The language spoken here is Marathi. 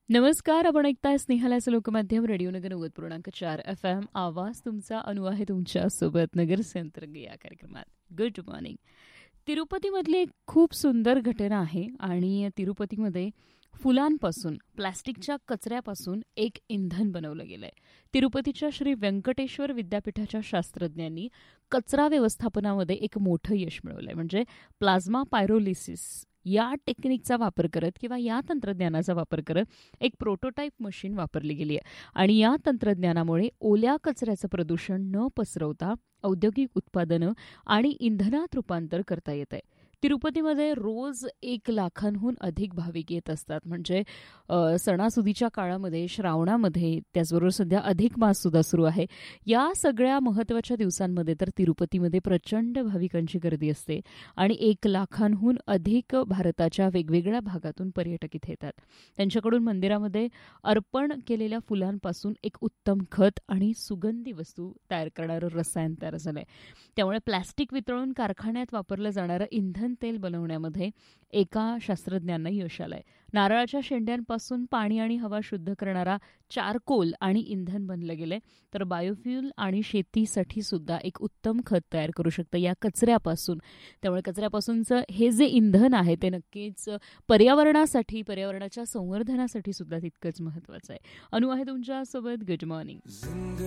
नमस्कार. आपण ऐकताय स्नेहालाचं लोकमाध्यम रेडिओनगर 90.4 FM. आवाज तुमचा, अनु आहे तुमच्यासोबत नगर संपर्क या कार्यक्रमात. Good morning. तिरुपतीमधली एक खूप सुंदर घटना आहे आणि तिरुपतीमध्ये फुलांपासून, प्लास्टिकच्या कचऱ्यापासून एक इंधन बनवलं गेलंय. तिरुपतीच्या श्री व्यंकटेश्वर विद्यापीठाच्या शास्त्रज्ञांनी कचरा व्यवस्थापनामध्ये एक मोठं यश मिळवलंय. म्हणजे प्लाझ्मा पायरोलिसिस या टेक्निकचा वापर करत किंवा या तंत्रज्ञानाचा वापर करत एक प्रोटोटाईप मशीन वापरली गेली आहे. आणि या तंत्रज्ञानामुळे ओल्या कचऱ्याचं प्रदूषण न पसरवता औद्योगिक उत्पादनं आणि इंधनात रूपांतर करता येत आहे. तिरुपतीमध्ये रोज 1,00,000हून अधिक भाविक येत असतात. म्हणजे सणासुदीच्या काळामध्ये, श्रावणामध्ये, त्याचबरोबर सध्या अधिक माससुद्धा सुरू आहे. या सगळ्या महत्त्वाच्या दिवसांमध्ये तर तिरुपतीमध्ये प्रचंड भाविकांची गर्दी असते आणि 1,00,000हून अधिक भारताच्या वेगवेगळ्या भागातून पर्यटक इथे येतात. त्यांच्याकडून मंदिरामध्ये अर्पण केलेल्या फुलांपासून एक उत्तम खत आणि सुगंधी वस्तू तयार करणारं रसायन तयार झालं आहे. त्यामुळे प्लॅस्टिक वितळून कारखान्यात वापरलं जाणारं इंधन तेल बनवण्यामध्ये एका शास्त्रज्ञांना यश आलंय. नारळाच्या शेंड्यांपासून पाणी आणि हवा शुद्ध करणारा चारकोल आणि इंधन बनलं गेलंय. तर बायोफ्युल आणि शेतीसाठी सुद्धा एक उत्तम खत तयार करू शकतं या कचऱ्यापासून. त्यामुळे कचऱ्यापासूनचं हे जे इंधन आहे ते नक्कीच पर्यावरणासाठी, पर्यावरणाच्या संवर्धनासाठी सुद्धा तितकंच महत्त्वाचं आहे. अनु आहे तुमच्यासोबत. Good morning.